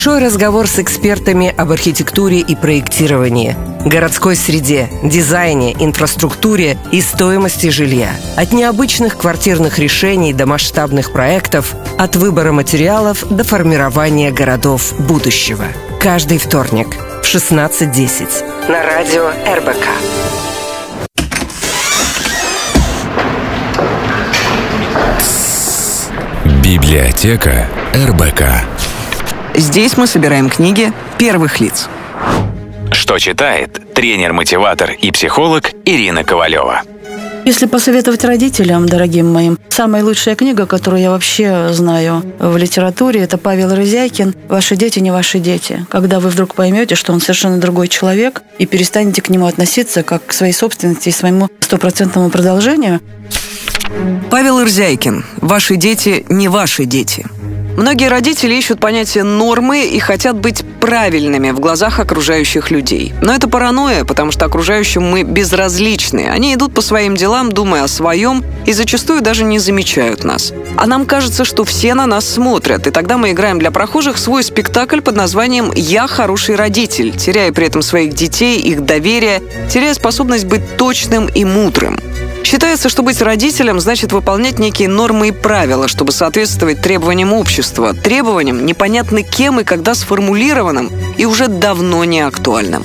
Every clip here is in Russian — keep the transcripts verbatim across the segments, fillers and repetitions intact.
Большой разговор с экспертами об архитектуре и проектировании, городской среде, дизайне, инфраструктуре и стоимости жилья. От необычных квартирных решений до масштабных проектов, от выбора материалов до формирования городов будущего. Каждый вторник в шестнадцать десять на радио эр бэ ка. Библиотека эр бэ ка. Здесь мы собираем книги первых лиц. Что читает тренер-мотиватор и психолог Ирина Ковалева. Если посоветовать родителям, дорогим моим, самая лучшая книга, которую я вообще знаю в литературе, это Павел Рызякин «Ваши дети не ваши дети». Когда вы вдруг поймете, что он совершенно другой человек, и перестанете к нему относиться как к своей собственности и своему стопроцентному продолжению. Павел Рызякин «Ваши дети не ваши дети». Многие родители ищут понятие нормы и хотят быть правильными в глазах окружающих людей. Но это паранойя, потому что окружающим мы безразличны. Они идут по своим делам, думая о своем, и зачастую даже не замечают нас. А нам кажется, что все на нас смотрят, и тогда мы играем для прохожих свой спектакль под названием «Я хороший родитель», теряя при этом своих детей, их доверие, теряя способность быть точным и мудрым. Считается, что быть родителем значит выполнять некие нормы и правила, чтобы соответствовать требованиям общества, требованиям, непонятно кем и когда сформулированным и уже давно не актуальным.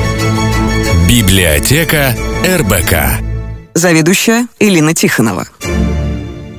Библиотека эр бэ ка. Заведующая Элина Тихонова.